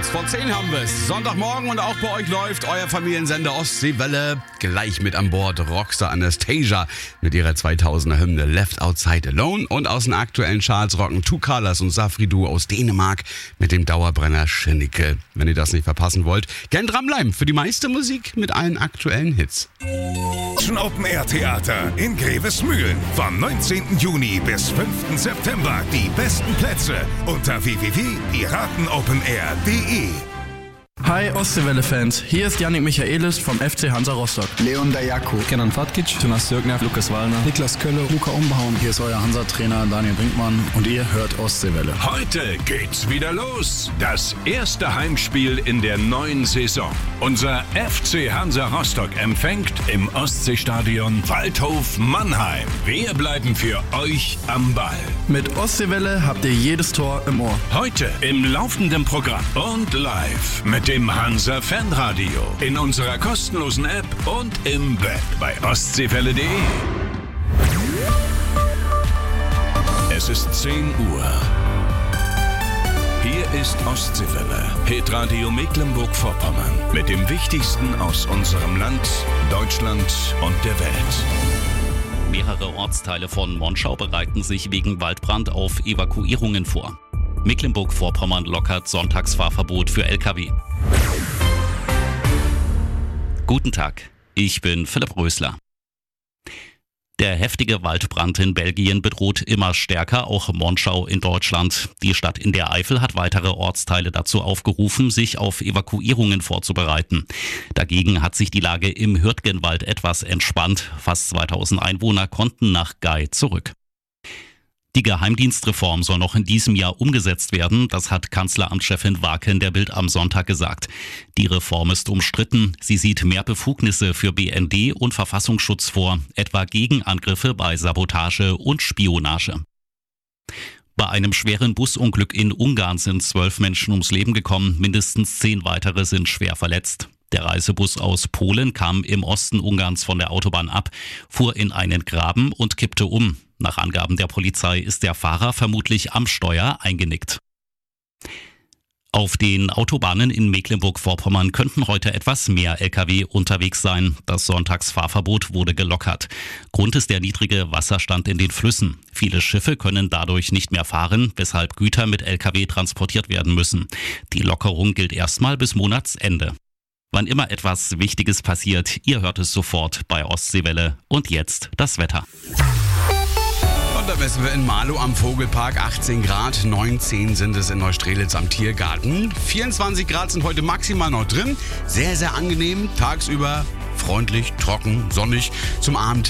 kurz vor 10 haben wir es. Sonntagmorgen und auch bei euch läuft euer Familiensender Ostseewelle. Gleich mit an Bord Rockstar Anastasia mit ihrer 2000er Hymne Left Outside Alone. Und aus den aktuellen Charts rocken Two Colors und Safri Duo aus Dänemark mit dem Dauerbrenner Schennicke. Wenn ihr das nicht verpassen wollt, gern dranbleiben für die meiste Musik mit allen aktuellen Hits. Open Air Theater in Grevesmühlen. Vom 19. Juni bis 5. September die besten Plätze unter www.piratenopenair.de. Hi Ostseewelle-Fans, hier ist Yannick Michaelis vom FC Hansa Rostock. Leon Dayako, Kenan Fatkic, Jonas Jürgner, Lukas Wallner, Niklas Kölle, Luca Umbauen. Hier ist euer Hansa-Trainer Daniel Brinkmann und ihr hört Ostseewelle. Heute geht's wieder los. Das erste Heimspiel in der neuen Saison. Unser FC Hansa Rostock empfängt im Ostseestadion Waldhof Mannheim. Wir bleiben für euch am Ball. Mit Ostseewelle habt ihr jedes Tor im Ohr. Heute im laufenden Programm und live mit dem Hansa Fanradio, in unserer kostenlosen App und im Web bei ostseewelle.de. Es ist 10 Uhr. Hier ist Ostseewelle, Hitradio Mecklenburg-Vorpommern mit dem Wichtigsten aus unserem Land, Deutschland und der Welt. Mehrere Ortsteile von Monschau bereiten sich wegen Waldbrand auf Evakuierungen vor. Mecklenburg-Vorpommern lockert Sonntagsfahrverbot für Lkw. Guten Tag, ich bin Philipp Rösler. Der heftige Waldbrand in Belgien bedroht immer stärker auch Monschau in Deutschland. Die Stadt in der Eifel hat weitere Ortsteile dazu aufgerufen, sich auf Evakuierungen vorzubereiten. Dagegen hat sich die Lage im Hürtgenwald etwas entspannt. Fast 2000 Einwohner konnten nach Gau zurück. Die Geheimdienstreform soll noch in diesem Jahr umgesetzt werden, das hat Kanzleramtschefin Waken der Bild am Sonntag gesagt. Die Reform ist umstritten, sie sieht mehr Befugnisse für BND und Verfassungsschutz vor, etwa Gegenangriffe bei Sabotage und Spionage. Bei einem schweren Busunglück in Ungarn sind 12 Menschen ums Leben gekommen, mindestens 10 weitere sind schwer verletzt. Der Reisebus aus Polen kam im Osten Ungarns von der Autobahn ab, fuhr in einen Graben und kippte um. Nach Angaben der Polizei ist der Fahrer vermutlich am Steuer eingenickt. Auf den Autobahnen in Mecklenburg-Vorpommern könnten heute etwas mehr Lkw unterwegs sein. Das Sonntagsfahrverbot wurde gelockert. Grund ist der niedrige Wasserstand in den Flüssen. Viele Schiffe können dadurch nicht mehr fahren, weshalb Güter mit Lkw transportiert werden müssen. Die Lockerung gilt erstmal bis Monatsende. Wann immer etwas Wichtiges passiert, ihr hört es sofort bei Ostseewelle. Und jetzt das Wetter. Und da messen wir in Marlow am Vogelpark 18 Grad, 19 sind es in Neustrelitz am Tiergarten. 24 Grad sind heute maximal noch drin. Sehr, sehr angenehm, tagsüber freundlich, trocken, sonnig. Zum Abend